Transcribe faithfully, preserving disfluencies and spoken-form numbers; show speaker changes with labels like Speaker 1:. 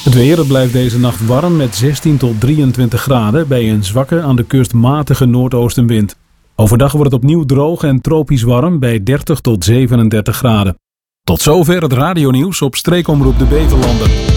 Speaker 1: Het weer, het blijft deze nacht warm met zestien tot drieëntwintig graden bij een zwakke aan de kust matige noordoostenwind. Overdag wordt het opnieuw droog en tropisch warm bij dertig tot zevenendertig graden. Tot zover het radionieuws op Streekomroep de Beverlanden.